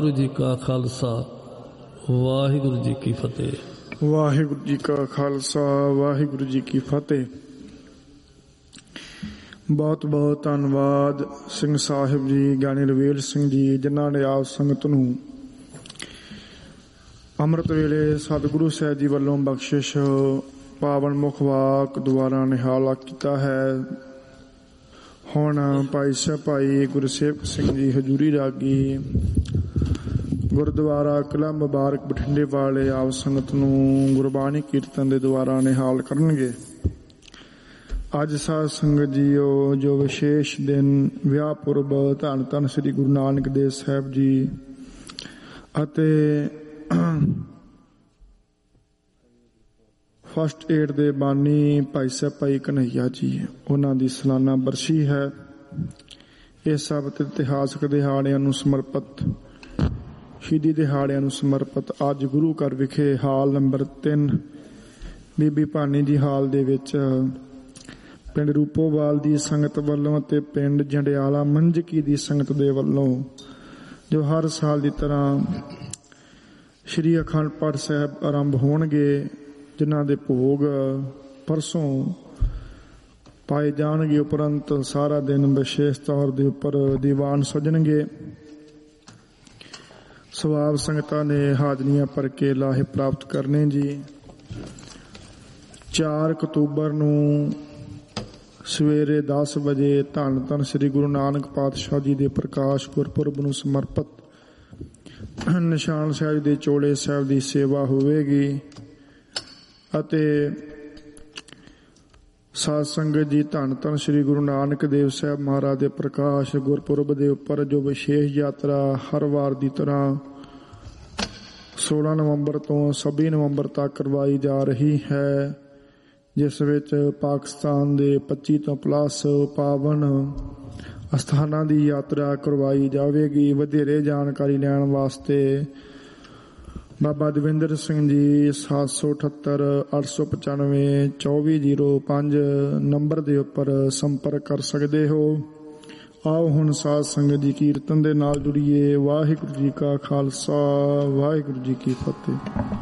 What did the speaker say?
ਵਾਹਿਗੁਰੂ ਜੀ ਕਾ ਖਾਲਸਾ ਵਾਹਿਗੁਰੂ ਜੀ ਕੀ ਫਤਿਹ। ਵਾਹਿਗੁਰੂ ਜੀ ਕਾ ਖਾਲਸਾ ਵਾਹਿਗੁਰੂ ਜੀ ਕੀ ਫਤਿਹ। ਬਹੁਤ ਬਹੁਤ ਧੰਨਵਾਦ ਸਿੰਘ ਸਾਹਿਬ ਜੀ, ਗਿਆਨੀ ਰਵੇਲ ਸਿੰਘ ਜੀ, ਜਿਨ੍ਹਾਂ ਨੇ ਆਪ ਸੰਗਤ ਨੂੰ ਅੰਮ੍ਰਿਤ ਵੇਲੇ ਸਤਿਗੁਰੂ ਸਾਹਿਬ ਜੀ ਵੱਲੋਂ ਬਖਸ਼ਿਸ਼ ਪਾਵਨ ਮੁਖ ਵਾਕ ਦੁਆਰਾ ਨਿਹਾਲ ਕੀਤਾ ਹੈ। ਹੁਣ ਭਾਈ ਗੁਰਸੇਵਕ ਸਿੰਘ ਜੀ ਹਜ਼ੂਰੀ ਰਾਗੀ ਗੁਰਦੁਆਰਾ ਕਿਲ੍ਹਾ ਮੁਬਾਰਕ ਬਠਿੰਡੇ ਵਾਲੇ ਆਪ ਸੰਗਤ ਨੂੰ ਗੁਰਬਾਣੀ ਕੀਰਤਨ ਦੇ ਦੁਆਰਾ ਨਿਹਾਲ ਕਰਨਗੇ। ਅੱਜ ਸਾਧ ਸੰਗਤ ਜੀਓ, ਜੋ ਵਿਸ਼ੇਸ਼ ਦਿਨ ਵਿਆਹ ਪੁਰਬ ਧੰਨ ਧੰਨ ਸ੍ਰੀ ਗੁਰੂ ਨਾਨਕ ਦੇਵ ਸਾਹਿਬ ਜੀ ਅਤੇ ਫਸਟ ਏਡ ਦੇ ਬਾਨੀ ਭਾਈ ਸਾਹਿਬ ਭਾਈ ਕਨ੍ਹਈਆ ਜੀ, ਉਹਨਾਂ ਦੀ ਸਾਲਾਨਾ ਬਰਸੀ ਹੈ। ਇਹ ਸਭ ਇਤਿਹਾਸਕ ਦਿਹਾੜਿਆਂ ਨੂੰ ਸਮਰਪਿਤ, ਸ਼ਹੀਦੀ ਦਿਹਾੜਿਆਂ ਨੂੰ ਸਮਰਪਿਤ ਅੱਜ ਗੁਰੂ ਘਰ ਵਿਖੇ ਹਾਲ ਨੰਬਰ 3 ਬੀਬੀ ਭਾਨੀ ਜੀ ਹਾਲ ਦੇ ਵਿੱਚ ਪਿੰਡ ਰੂਪੋਵਾਲ ਦੀ ਸੰਗਤ ਵੱਲੋਂ ਅਤੇ ਪਿੰਡ ਜੰਡਿਆਲਾ ਮੰਝਕੀ ਦੀ ਸੰਗਤ ਦੇ ਵੱਲੋਂ, ਜੋ ਹਰ ਸਾਲ ਦੀ ਤਰ੍ਹਾਂ ਸ਼੍ਰੀ ਅਖੰਡ ਪਾਠ ਸਾਹਿਬ ਆਰੰਭ ਹੋਣਗੇ, ਜਿਨ੍ਹਾਂ ਦੇ ਭੋਗ ਪਰਸੋਂ ਪਾਏ ਜਾਣਗੇ। ਉਪਰੰਤ ਸਾਰਾ ਦਿਨ ਵਿਸ਼ੇਸ਼ ਤੌਰ ਦੇ ਉੱਪਰ ਦੀਵਾਨ ਸਜਣਗੇ। ਸਵਾਬ ਸੰਗਤਾਂ ਨੇ ਹਾਜ਼ਰੀਆਂ ਭਰ ਕੇ ਲਾਹੇ ਪ੍ਰਾਪਤ ਕਰਨੇ ਜੀ। 4 ਅਕਤੂਬਰ ਨੂੰ ਸਵੇਰੇ 10 ਵਜੇ ਧੰਨ ਧੰਨ ਸ੍ਰੀ ਗੁਰੂ ਨਾਨਕ ਪਾਤਸ਼ਾਹ ਜੀ ਦੇ ਪ੍ਰਕਾਸ਼ ਗੁਰਪੁਰਬ ਨੂੰ ਸਮਰਪਿਤ ਨਿਸ਼ਾਨ ਸਾਹਿਬ ਦੇ ਚੋਲੇ ਸਾਹਿਬ ਦੀ ਸੇਵਾ ਹੋਵੇਗੀ ਅਤੇ ਸਾਧ ਸੰਗਤ ਜੀ ਧੰਨ ਧੰਨ ਸ੍ਰੀ ਗੁਰੂ ਨਾਨਕ ਦੇਵ ਸਾਹਿਬ ਮਹਾਰਾਜ ਦੇ ਪ੍ਰਕਾਸ਼ ਗੁਰਪੁਰਬ ਦੇ ਉੱਪਰ ਜੋ ਵਿਸ਼ੇਸ਼ ਯਾਤਰਾ ਹਰ ਵਾਰ ਦੀ ਤਰ੍ਹਾਂ 16 ਨਵੰਬਰ ਤੋਂ 26 ਨਵੰਬਰ ਤੱਕ ਕਰਵਾਈ ਜਾ ਰਹੀ ਹੈ, ਜਿਸ ਵਿੱਚ ਪਾਕਿਸਤਾਨ ਦੇ 25 ਤੋਂ ਪਲੱਸ ਪਾਵਨ ਅਸਥਾਨਾਂ ਦੀ ਯਾਤਰਾ ਕਰਵਾਈ ਜਾਵੇਗੀ। ਵਧੇਰੇ ਜਾਣਕਾਰੀ ਲੈਣ ਵਾਸਤੇ ਬਾਬਾ ਦਵਿੰਦਰ ਸਿੰਘ ਜੀ 778 895 2405 ਨੰਬਰ ਦੇ ਉੱਪਰ ਸੰਪਰਕ ਕਰ ਸਕਦੇ ਹੋ। ਆਓ ਹੁਣ ਸਾਧ ਸੰਗਤ ਜੀ ਕੀਰਤਨ ਦੇ ਨਾਲ ਜੁੜੀਏ। ਵਾਹਿਗੁਰੂ ਜੀ ਕਾ ਖਾਲਸਾ ਵਾਹਿਗੁਰੂ ਜੀ ਕੀ ਫਤਿਹ।